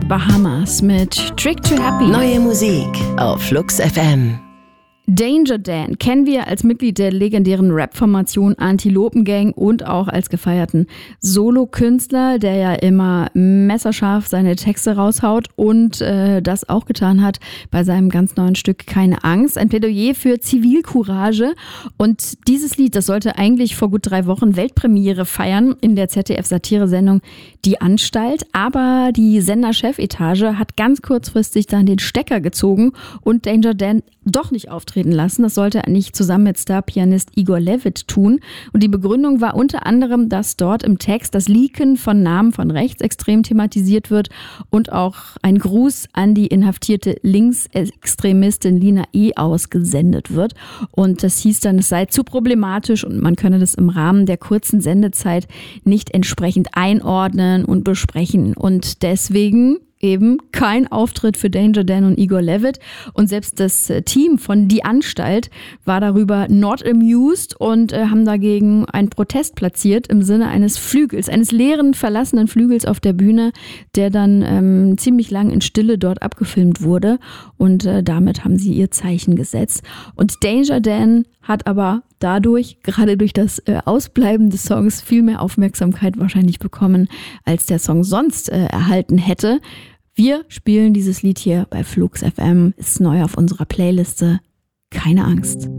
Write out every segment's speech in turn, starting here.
Bahamas mit Trick to Happy. Neue Musik auf Flux FM. Danger Dan kennen wir als Mitglied der legendären Rap-Formation Antilopen Gang und auch als gefeierten Solokünstler, der ja immer messerscharf seine Texte raushaut und das auch getan hat bei seinem ganz neuen Stück Keine Angst. Ein Plädoyer für Zivilcourage. Und dieses Lied, das sollte eigentlich vor gut 3 Wochen Weltpremiere feiern in der ZDF-Satire-Sendung Die Anstalt. Aber die Senderchefetage hat ganz kurzfristig dann den Stecker gezogen und Danger Dan doch nicht auftreten lassen. Das sollte er nicht zusammen mit Star-Pianist Igor Levit tun. Und die Begründung war unter anderem, dass dort im Text das Leaken von Namen von Rechtsextremen thematisiert wird und auch ein Gruß an die inhaftierte Linksextremistin Lina E. ausgesendet wird. Und das hieß dann, es sei zu problematisch und man könne das im Rahmen der kurzen Sendezeit nicht entsprechend einordnen und besprechen. Und deswegen eben kein Auftritt für Danger Dan und Igor Levit. Und selbst das Team von Die Anstalt war darüber not amused und haben dagegen einen Protest platziert im Sinne eines Flügels, eines leeren, verlassenen Flügels auf der Bühne, der dann ziemlich lang in Stille dort abgefilmt wurde. Und damit haben sie ihr Zeichen gesetzt. Und Danger Dan hat aber dadurch, gerade durch das Ausbleiben des Songs, viel mehr Aufmerksamkeit wahrscheinlich bekommen, als der Song sonst erhalten hätte. Wir spielen dieses Lied hier bei Flux FM, ist neu auf unserer Playliste. Keine Angst.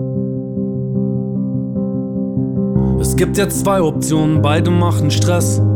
Es gibt jetzt 2 Optionen, beide machen Stress.